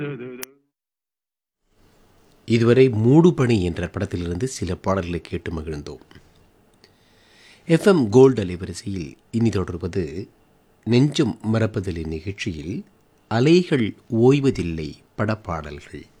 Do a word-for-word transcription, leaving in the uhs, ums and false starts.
இதுவரை மூடுபனி என்ற படத்திலிருந்து சில பாடல்களை கேட்டு மகிழ்ந்தோம். எஃப்எம் கோல்டு அலைவரிசையில் இனி தொடர்வது நெஞ்சம் மறப்பதில்லை நிகழ்ச்சியில் அலைகள் ஓய்வதில்லை படப்பாடல்கள்.